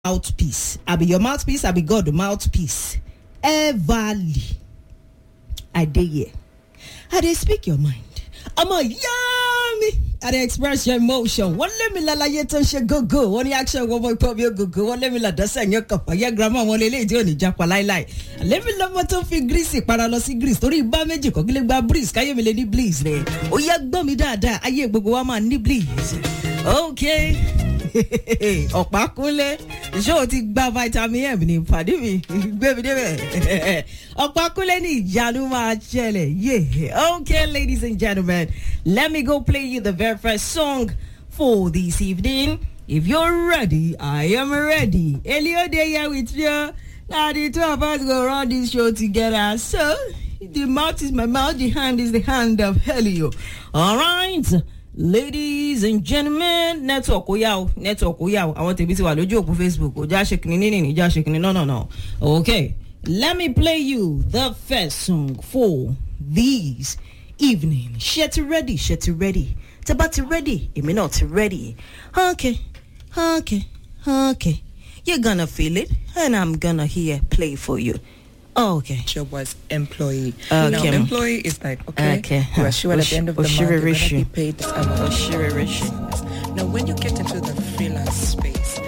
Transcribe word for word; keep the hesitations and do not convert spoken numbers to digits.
mouthpiece. I be your mouthpiece, I be God the mouthpiece. Everly. I dey here. I dey speak your mind. I'm a yummy. I dey express your emotion. One let me la la yeton she go go. One action one boy pop your go go. One let me la dasa your cup. Your grandma one lele di oni japa lai lai. Let me la moto fi greasy para lo si grease. Tori ba meji ko gile ba breeze. Kaye me le ni bleeze ne. O ya gbo mi dada. Aye gbogbo wa ma ni bleeze. Okay. Ọ̀pákúnlé ṣó ti gba vitamin M ní ìpàdé mi gbé mi débẹ̀. Ọ̀pákúnlé ní ìyanu máa ṣẹlẹ̀. Yeah. Okay, ladies and gentlemen, let me go play you the very first song for this evening. If you're ready, I am ready. Eliode here with you. Now the two of us go run this show together. So the mouth is my mouth, the hand is the hand of Helio. All right. Ladies and gentlemen, network oya network oya I want to be to lójú òpó Facebook o ja shekini nini ni ja shekini no no no. Okay, let me play you the first song for this evening. Shit ready, shit ready. Tabati ready, èmi not ready. Okay. Okay. Okay. You're gonna feel it and I'm gonna hear play for you. Oh, okay. Job was employee. Okay. Now, employee is like, okay, okay. you are sure at the end of the month you're going to be paid this amount. Sure. Now, when you get into the freelance space,